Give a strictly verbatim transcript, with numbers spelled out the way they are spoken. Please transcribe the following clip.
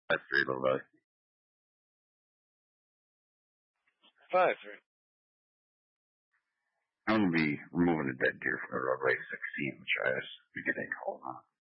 Five three, little brother. Five three. I'm gonna be removing a dead deer from the roadway sixteen, which I was beginning to hold on.